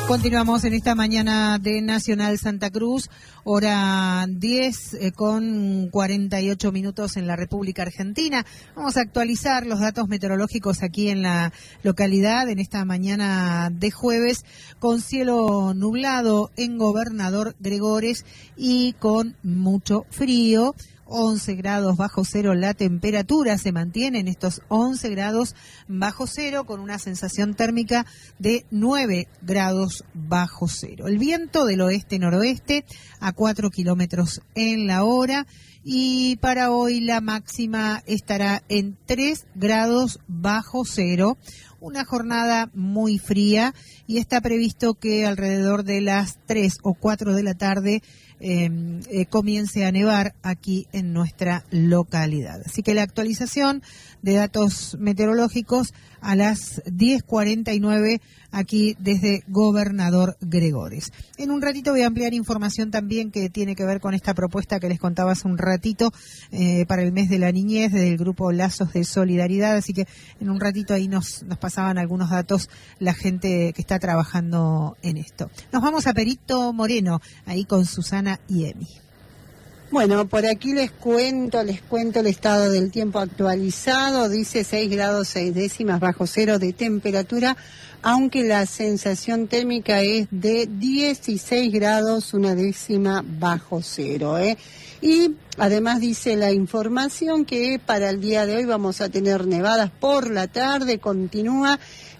Continuamos en esta mañana de Nacional Santa Cruz, hora 10 con 48 minutos en la República Argentina. Vamos a actualizar los datos meteorológicos aquí en la localidad en esta mañana de jueves, con cielo nublado en Gobernador Gregores y con mucho frío. 11 grados bajo cero la temperatura, se mantiene en estos 11 grados bajo cero con una sensación térmica de 9 grados bajo cero. El viento del oeste-noroeste a 4 kilómetros en la hora y para hoy la máxima estará en 3 grados bajo cero. Una jornada muy fría y está previsto que alrededor de las 3 o 4 de la tarde comience a nevar aquí en nuestra localidad. Así que la actualización de datos meteorológicos a las 10:49 aquí desde Gobernador Gregores. En un ratito voy a ampliar información también que tiene que ver con esta propuesta que les contaba hace un ratito para el mes de la niñez del grupo Lazos de Solidaridad, así que en un ratito ahí nos pasaban algunos datos la gente que está trabajando en esto. Nos vamos a Perito Moreno, ahí con Susana y Emi. Bueno, por aquí les cuento el estado del tiempo actualizado. Dice 6 grados 6 décimas bajo cero de temperatura, aunque la sensación térmica es de 16 grados 1 décima bajo cero. Y además dice la información que para el día de hoy vamos a tener nevadas por la tarde, continúa.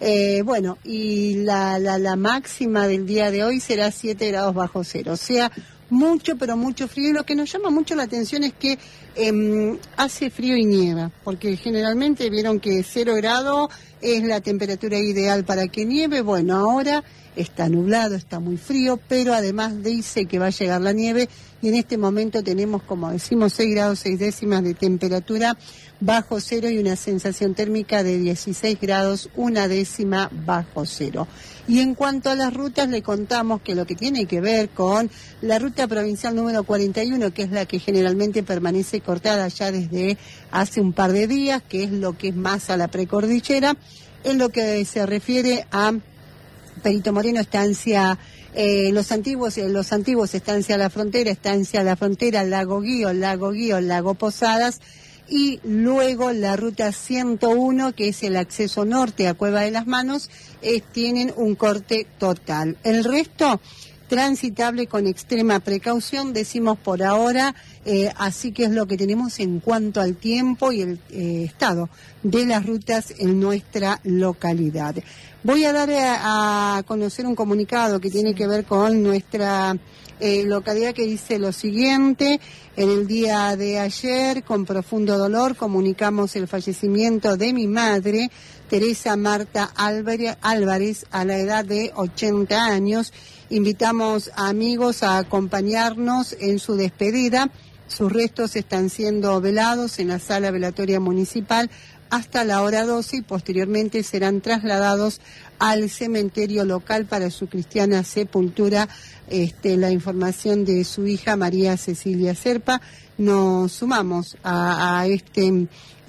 Y la máxima del día de hoy será 7 grados bajo cero, o sea, mucho, pero mucho frío. Y lo que nos llama mucho la atención es que hace frío y nieva, porque generalmente vieron que 0 grados es la temperatura ideal para que nieve. Bueno, ahora está nublado, está muy frío, pero además dice que va a llegar la nieve y en este momento tenemos, como decimos, 6 grados 6 décimas de temperatura bajo cero y una sensación térmica de 16 grados 1 décima bajo cero. Y en cuanto a las rutas, le contamos que lo que tiene que ver con la ruta provincial número 41, que es la que generalmente permanece cortada ya desde hace un par de días, que es lo que es más a la precordillera, en lo que se refiere a Perito Moreno, estancia los antiguos estancia La Frontera, Lago Guío, Lago Posadas, y luego la ruta 101, que es el acceso norte a Cueva de las Manos, tienen un corte total. El resto transitable con extrema precaución, decimos por ahora, así que es lo que tenemos en cuanto al tiempo y el estado de las rutas en nuestra localidad. Voy a dar a conocer un comunicado que tiene que ver con nuestra localidad, que dice lo siguiente: en el día de ayer, con profundo dolor, comunicamos el fallecimiento de mi madre, Teresa Marta Álvarez, a la edad de 80 años. Invitamos a amigos a acompañarnos en su despedida. Sus restos están siendo velados en la sala velatoria municipal hasta la hora 12 y posteriormente serán trasladados al cementerio local para su cristiana sepultura. La información de su hija María Cecilia Serpa. Nos sumamos a este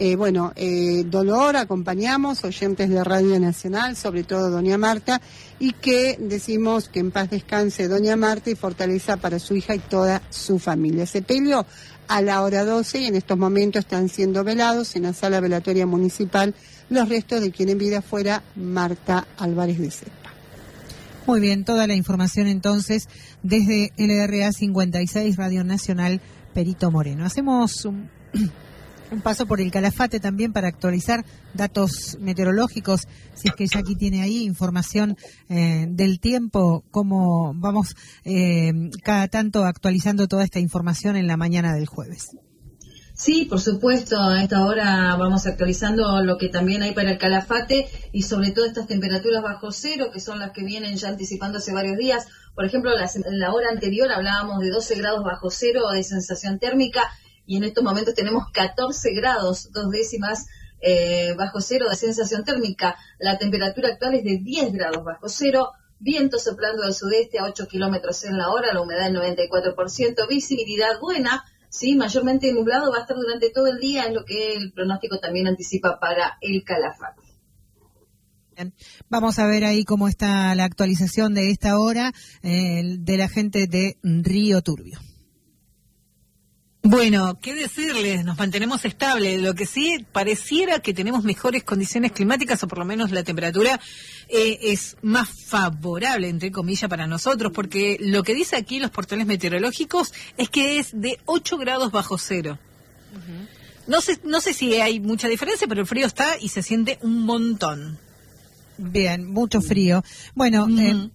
dolor, acompañamos oyentes de Radio Nacional, sobre todo doña Marta, y que decimos que en paz descanse doña Marta y fortaleza para su hija y toda su familia. Sepelio a la hora 12 y en estos momentos están siendo velados en la sala velatoria municipal los restos de quien en vida fuera Marta Álvarez de Serpa. Muy bien, toda la información entonces desde LRA 56, Radio Nacional Perito Moreno. Hacemos un paso por el Calafate también para actualizar datos meteorológicos, si es que Jackie tiene ahí información del tiempo, cómo vamos cada tanto actualizando toda esta información en la mañana del jueves. Sí, por supuesto, a esta hora vamos actualizando lo que también hay para el Calafate y sobre todo estas temperaturas bajo cero, que son las que vienen ya anticipando hace varios días. Por ejemplo, en la hora anterior hablábamos de 12 grados bajo cero de sensación térmica y en estos momentos tenemos 14 grados, 2 décimas bajo cero de sensación térmica. La temperatura actual es de 10 grados bajo cero, viento soplando del sudeste a 8 kilómetros en la hora, la humedad del 94%, visibilidad buena. Sí, mayormente nublado va a estar durante todo el día, es lo que el pronóstico también anticipa para el Calafate. Vamos a ver ahí cómo está la actualización de esta hora de la gente de Río Turbio. Bueno, ¿qué decirles? Nos mantenemos estables. Lo que sí pareciera que tenemos mejores condiciones climáticas, o por lo menos la temperatura es más favorable, entre comillas, para nosotros, porque lo que dice aquí los portales meteorológicos es que es de 8 grados bajo cero. No sé si hay mucha diferencia, pero el frío está y se siente un montón. Bien, mucho frío. Bueno,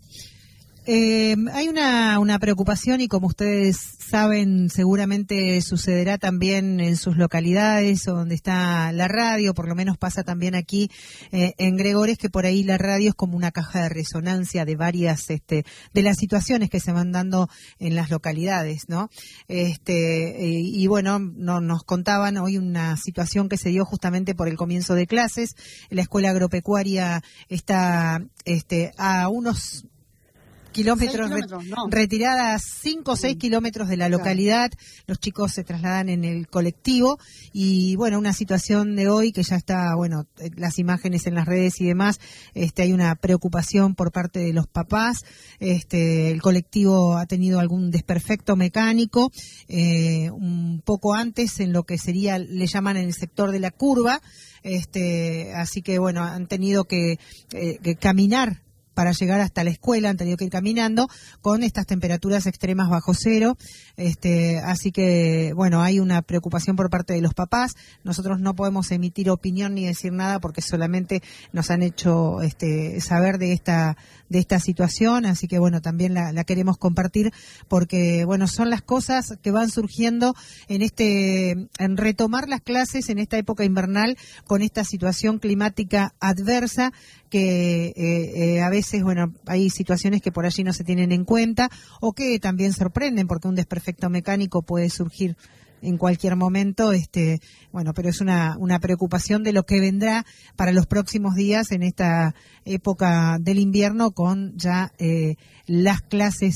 hay una preocupación, y como ustedes saben, seguramente sucederá también en sus localidades o donde está la radio, por lo menos pasa también aquí en Gregores, que por ahí la radio es como una caja de resonancia de varias de las situaciones que se van dando en las localidades, ¿no? Y bueno, nos contaban hoy una situación que se dio justamente por el comienzo de clases. La escuela agropecuaria está a unos kilómetros retiradas, 5 o 6 kilómetros de la localidad. Los chicos se trasladan en el colectivo y bueno, una situación de hoy que ya está, bueno, las imágenes en las redes y demás, hay una preocupación por parte de los papás. El colectivo ha tenido algún desperfecto mecánico un poco antes en lo que sería, le llaman en el sector de la curva, así que bueno, han tenido que caminar para llegar hasta la escuela, han tenido que ir caminando con estas temperaturas extremas bajo cero, así que bueno, hay una preocupación por parte de los papás. Nosotros no podemos emitir opinión ni decir nada porque solamente nos han hecho saber de esta situación, así que bueno, también la queremos compartir porque bueno, son las cosas que van surgiendo en retomar las clases en esta época invernal con esta situación climática adversa que a veces, bueno, hay situaciones que por allí no se tienen en cuenta o que también sorprenden porque un desperfecto mecánico puede surgir en cualquier momento, bueno, pero es una preocupación de lo que vendrá para los próximos días en esta época del invierno con ya las clases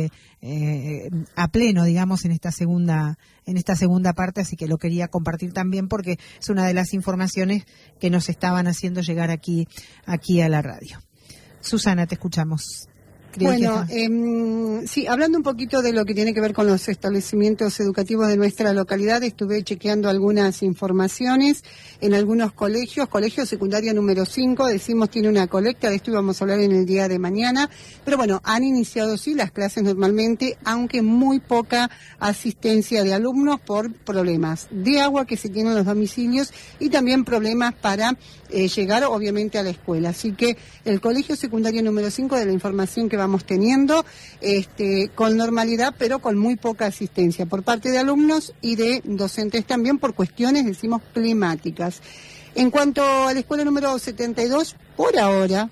a pleno, digamos, en esta segunda parte, así que lo quería compartir también porque es una de las informaciones que nos estaban haciendo llegar aquí a la radio. Susana, te escuchamos. Bueno, sí, hablando un poquito de lo que tiene que ver con los establecimientos educativos de nuestra localidad, estuve chequeando algunas informaciones en algunos colegios. Colegio secundario número 5, decimos, tiene una colecta, de esto íbamos a hablar en el día de mañana, pero bueno, han iniciado sí las clases normalmente, aunque muy poca asistencia de alumnos por problemas de agua que se tienen en los domicilios y también problemas para llegar obviamente a la escuela. Así que el colegio secundario número 5, de la información que vamos teniendo, con normalidad, pero con muy poca asistencia por parte de alumnos y de docentes también por cuestiones, decimos, climáticas. En cuanto a la escuela número 72, por ahora,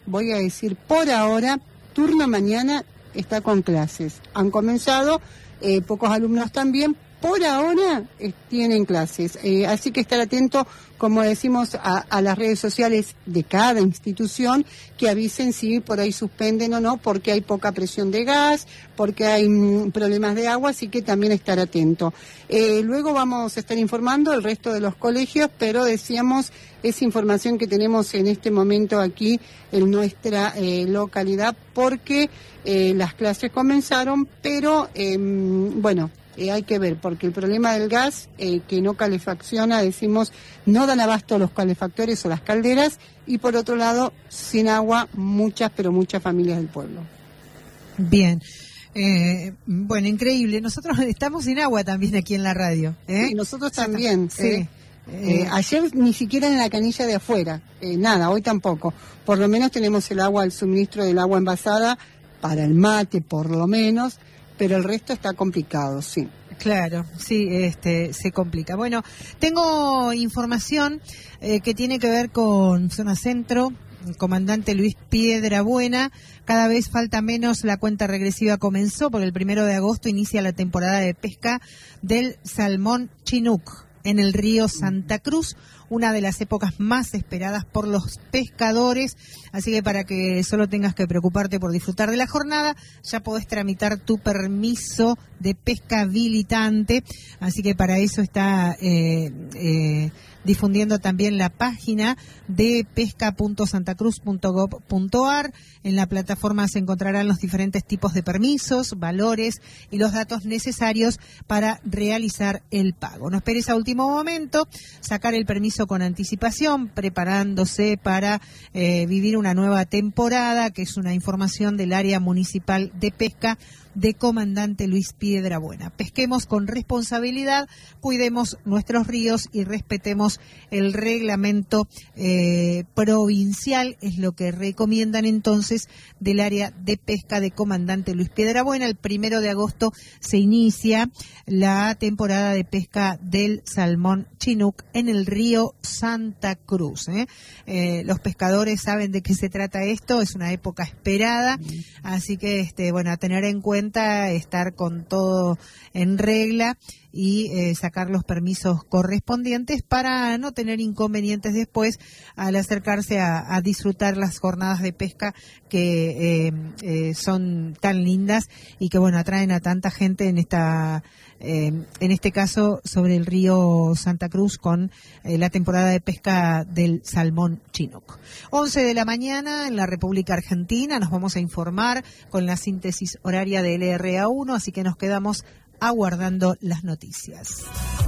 turno mañana está con clases. Han comenzado, pocos alumnos también, por ahora tienen clases, así que estar atento, como decimos, a las redes sociales de cada institución que avisen si por ahí suspenden o no, porque hay poca presión de gas, porque hay problemas de agua, así que también estar atento. Luego vamos a estar informando el resto de los colegios, pero decíamos, es información que tenemos en este momento aquí en nuestra localidad, porque las clases comenzaron, pero bueno, hay que ver, porque el problema del gas, que no calefacciona, decimos, no dan abasto los calefactores o las calderas, y por otro lado, sin agua, muchas familias del pueblo. Bien. Bueno, increíble. Nosotros estamos sin agua también aquí en la radio. Sí, nosotros también. Sí. Ayer ni siquiera en la canilla de afuera, nada, hoy tampoco. Por lo menos tenemos el suministro del agua envasada para el mate, por lo menos, pero el resto está complicado, sí. Claro, sí, se complica. Bueno, tengo información que tiene que ver con Zona Centro. El comandante Luis Piedrabuena, cada vez falta menos, la cuenta regresiva comenzó, porque el 1 de agosto inicia la temporada de pesca del salmón Chinook en el río Santa Cruz, una de las épocas más esperadas por los pescadores, así que para que solo tengas que preocuparte por disfrutar de la jornada, ya podés tramitar tu permiso de pesca habilitante, así que para eso está difundiendo también la página de pesca.santacruz.gov.ar. En la plataforma se encontrarán los diferentes tipos de permisos, valores y los datos necesarios para realizar el pago. No esperes a último momento, sacar el permiso con anticipación, preparándose para vivir una nueva temporada, que es una información del área municipal de pesca de Comandante Luis Piedrabuena. Pesquemos con responsabilidad, cuidemos nuestros ríos y respetemos el reglamento provincial, es lo que recomiendan entonces del área de pesca de Comandante Luis Piedrabuena. El 1 de agosto se inicia la temporada de pesca del salmón chinook en el río Santa Cruz. Los pescadores saben de qué se trata esto, es una época esperada, así que a tener en cuenta estar con todo en regla y sacar los permisos correspondientes para no tener inconvenientes después al acercarse a disfrutar las jornadas de pesca que son tan lindas y que atraen a tanta gente en este caso sobre el río Santa Cruz con la temporada de pesca del salmón chinook. 11 de la mañana en la República Argentina, nos vamos a informar con la síntesis horaria de LRA1, así que nos quedamos aguardando las noticias.